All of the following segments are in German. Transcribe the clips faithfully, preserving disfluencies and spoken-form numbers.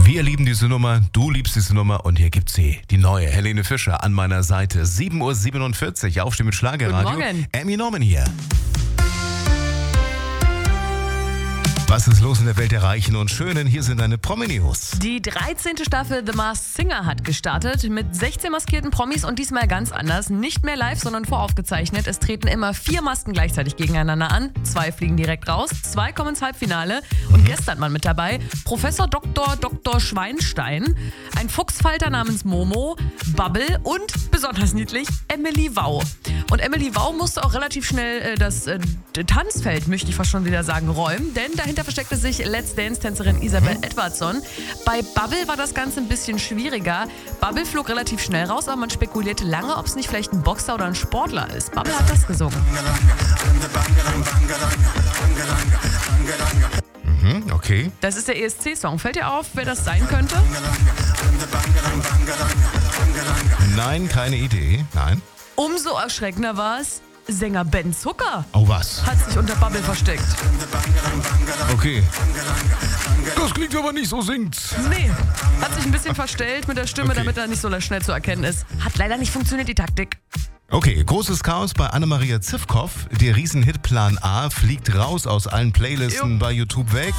Wir lieben diese Nummer, du liebst diese Nummer und hier gibt's sie, die neue Helene Fischer an meiner Seite. sieben Uhr siebenundvierzig, Aufstehen mit Schlagerradio. Guten Morgen. Emmy Norman hier. Was ist los in der Welt der Reichen und Schönen? Hier sind deine Promi-News. Die dreizehnte Staffel The Masked Singer hat gestartet mit sechzehn maskierten Promis und diesmal ganz anders. Nicht mehr live, sondern voraufgezeichnet. Es treten immer vier Masken gleichzeitig gegeneinander an. Zwei fliegen direkt raus, zwei kommen ins Halbfinale. Und gestern mal mit dabei Professor Doktor Doktor Schweinstein, ein Fuchsfalter namens Momo, Bubble und, besonders niedlich, Emily Wau. Und Emily Wau musste auch relativ schnell äh, das äh, Tanzfeld, möchte ich fast schon wieder sagen, räumen, denn dahinter versteckte sich Let's Dance-Tänzerin Isabel mhm. Edwardson. Bei Bubble war das Ganze ein bisschen schwieriger. Bubble flog relativ schnell raus, aber man spekulierte lange, ob es nicht vielleicht ein Boxer oder ein Sportler ist. Bubble hat das gesungen. Mhm, okay. Das ist der E S C-Song. Fällt dir auf, wer das sein könnte? Nein, keine Idee. Nein. Umso erschreckender war es, Sänger Ben Zucker Oh, was? hat sich unter Bubble versteckt. Okay. Das klingt aber nicht so singt's. Nee, hat sich ein bisschen verstellt mit der Stimme, Okay. damit er nicht so schnell zu erkennen ist. Hat leider nicht funktioniert, die Taktik. Okay, großes Chaos bei Annemaria Zivkow. Der Riesenhit Plan A fliegt raus aus allen Playlisten Jo. bei YouTube weg.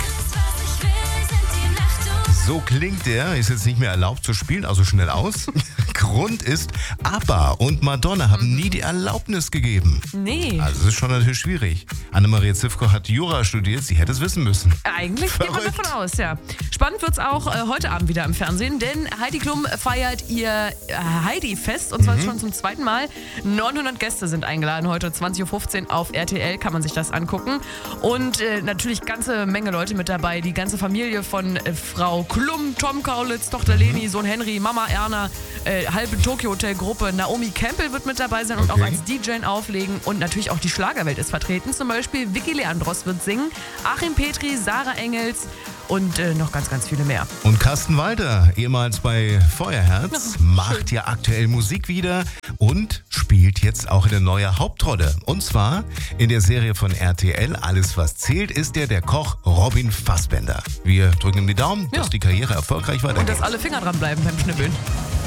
So klingt der, ist jetzt nicht mehr erlaubt zu spielen, also schnell aus. Grund ist, ABBA und Madonna haben nie die Erlaubnis gegeben. Nee, Also es ist schon natürlich schwierig. Annemaria Zivkow hat Jura studiert, sie hätte es wissen müssen. eigentlich geht man Verrückt. davon aus, ja. Spannend wird's auch äh, heute Abend wieder im Fernsehen, denn Heidi Klum feiert ihr äh, Heidi-Fest und zwar schon zum zweiten Mal. neunhundert Gäste sind eingeladen, heute zwanzig Uhr fünfzehn auf R T L kann man sich das angucken. Und äh, natürlich ganze Menge Leute mit dabei, die ganze Familie von äh, Frau Klum, Tom Kaulitz, Tochter Leni, Sohn Henry, Mama Erna, äh, halbe Tokyo Hotel Gruppe, Naomi Campbell wird mit dabei sein und Okay. auch als D J auflegen und natürlich auch die Schlagerwelt ist vertreten. Zum Beispiel Vicky Leandros wird singen, Achim Petri, Sarah Engels und äh, noch ganz, ganz viele mehr. Und Carsten Walter, ehemals bei Feuerherz, macht ja aktuell Musik wieder und spielt jetzt auch eine neue Hauptrolle. Und zwar in der Serie von R T L Alles, was zählt, ist er der Koch Robin Fassbender. Wir drücken ihm die Daumen, Ja. dass die Karriere erfolgreich Und weitergeht. dass alle Finger dran bleiben beim Schnippeln.